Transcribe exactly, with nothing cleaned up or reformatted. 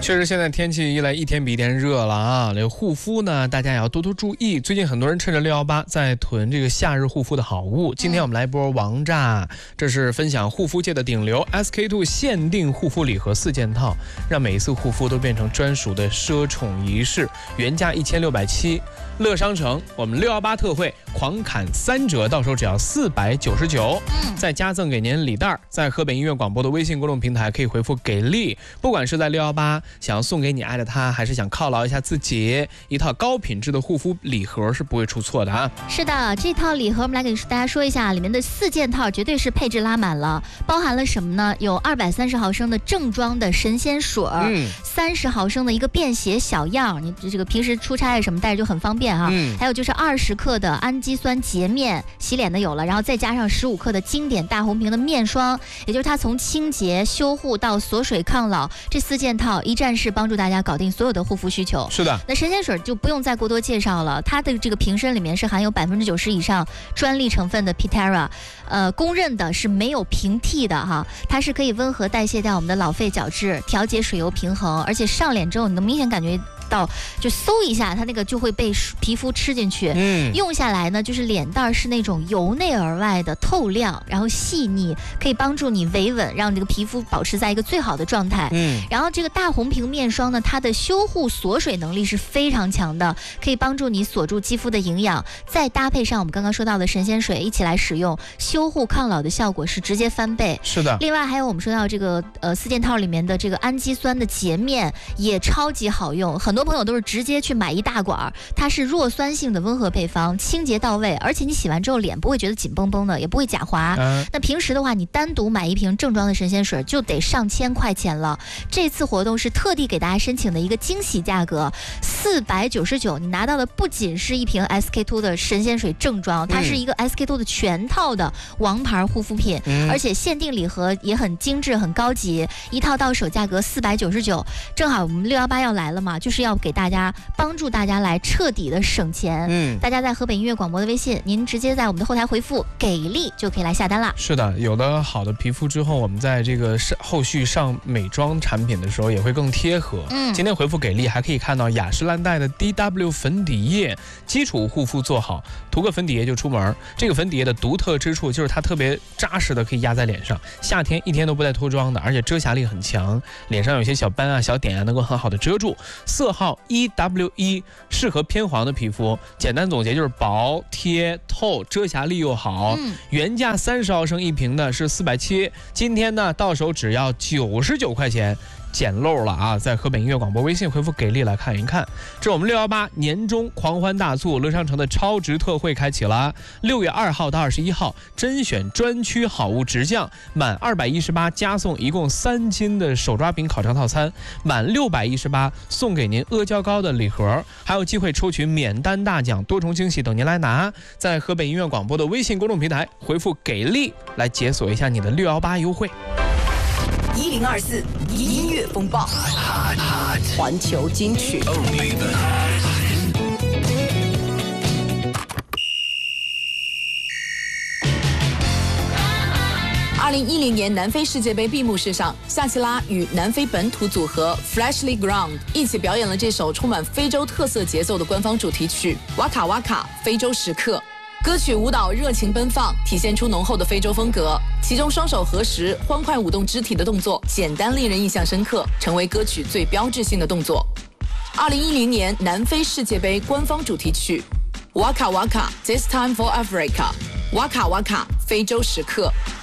确实，现在天气一来一天比一天热了啊！这个护肤呢，大家也要多多注意。最近很多人趁着六一八在囤这个夏日护肤的好物。今天我们来一波王炸，这是分享护肤界的顶流 S K two 限定护肤礼盒四件套，让每一次护肤都变成专属的奢宠仪式。原价一千六百七，乐商城我们六一八特惠狂砍三折，到手只要四百九十九，再加赠给您礼袋。在河北音乐广播的微信公众平台可以回复给力，不管是在六一八想要送给你爱的他，还是想犒劳一下自己，一套高品质的护肤礼盒是不会出错的啊。 是的，这套礼盒我们来给大家说一下，里面的四件套绝对是配置拉满了，包含了什么呢？有二百三十毫升的正装的神仙水，嗯，三十毫升的一个便携小样，你这个平时出差什么带着就很方便啊。嗯，还有就是二十克的氨基酸洁面，洗脸的有了，然后再加上十五克的经典大红瓶的面霜，也就是它从清洁修护到锁水抗老，这四件套一站式帮助大家搞定所有的护肤需求。 是的， 那神仙水就不用再过多介绍了，它的这个瓶身里面是含有百分之九十以上专利成分的 Pitera， 呃，公认的是没有平替的哈，它是可以温和代谢掉我们的老废角质，调节水油平衡，而且上脸之后你能明显感觉到就嗖一下，它那个就会被皮肤吃进去。嗯，用下来呢，就是脸蛋是那种由内而外的透亮，然后细腻，可以帮助你维稳，让这个皮肤保持在一个最好的状态。嗯，然后这个大红瓶面霜呢，它的修护锁水能力是非常强的，可以帮助你锁住肌肤的营养，再搭配上我们刚刚说到的神仙水一起来使用，修护抗老的效果是直接翻倍。 是的， 另外还有我们说到这个呃四件套里面的这个氨基酸的洁面也超级好用，很多很多朋友都是直接去买一大管，它是弱酸性的温和配方，清洁到位，而且你洗完之后脸不会觉得紧绷绷的，也不会假滑。嗯、那平时的话，你单独买一瓶正装的神仙水就得上千块钱了。这次活动是特地给大家申请的一个惊喜价格，四百九十九，你拿到的不仅是一瓶 S K two 的神仙水正装，它是一个 S K two 的全套的王牌护肤品，嗯、而且限定礼盒也很精致很高级，一套到手价格四百九十九，正好我们六一八要来了嘛，就是要给大家。大家帮助大家来彻底的省钱。嗯，大家在河北音乐广播的微信，您直接在我们的后台回复给力就可以来下单了。 是的，有了好的皮肤之后，我们在这个后续上美妆产品的时候也会更贴合。嗯，今天回复给力还可以看到雅诗兰黛的 D W 粉底液，基础护肤做好，涂个粉底液就出门。这个粉底液的独特之处就是它特别扎实的，可以压在脸上，夏天一天都不带脱妆的，而且遮瑕力很强，脸上有些小斑啊、小点啊，能够很好的遮住。色号E W 一，适合偏黄的皮肤。简单总结就是薄、贴、透，遮瑕力又好。嗯、原价三十毫升一瓶的是四百七，今天呢到手只要九十九块钱。捡漏了啊！在河北音乐广播微信回复给力来看一看。这我们六一八年终狂欢大促，乐商城的超值特惠开启了。六月二号到二十一号，甄选专区好物直降，满二百一十八加送一共三斤的手抓饼烤肠套餐，满六百一十八送给您阿胶糕的礼盒，还有机会抽取免单大奖，多重惊喜等您来拿。在河北音乐广播的微信公众平台回复给力来解锁一下你的六一八优惠。 一零二四音乐风暴，环球金曲。二零一零年南非世界杯闭幕式上，夏奇拉与南非本土组合 Freshly Ground 一起表演了这首充满非洲特色节奏的官方主题曲《哇卡哇卡非洲时刻》。歌曲舞蹈热情奔放，体现出浓厚的非洲风格，其中双手合十、欢快舞动肢体的动作，简单令人印象深刻，成为歌曲最标志性的动作。二零一零年南非世界杯官方主题曲 Waka Waka This Time for Africa， 哇卡哇卡非洲时刻。